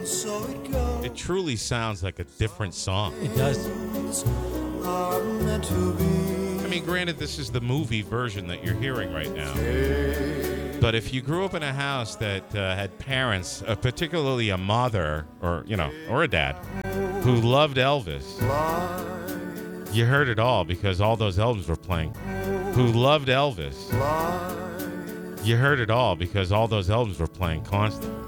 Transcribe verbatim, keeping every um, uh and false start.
It truly sounds like a different song. It does. I mean, granted, this is the movie version that you're hearing right now. But if you grew up in a house that uh, had parents, uh, particularly a mother or, you know, or a dad, who loved Elvis, you heard it all because all those Elvis were playing. Who loved Elvis, you heard it all because all those Elvis were playing constantly.